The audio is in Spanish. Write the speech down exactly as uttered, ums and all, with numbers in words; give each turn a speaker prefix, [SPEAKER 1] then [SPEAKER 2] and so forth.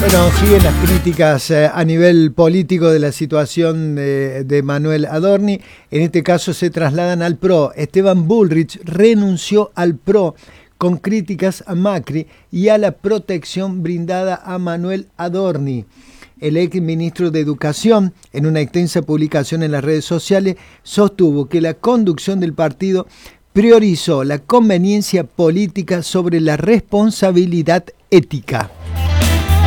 [SPEAKER 1] Bueno, siguen las críticas eh, a nivel político de la situación de, de Manuel Adorni. En este caso se trasladan al P R O. Esteban Bullrich renunció al P R O con críticas a Macri y a la protección brindada a Manuel Adorni. El ex ministro de Educación, en una extensa publicación en las redes sociales, sostuvo que la conducción del partido priorizó la conveniencia política sobre la responsabilidad ética.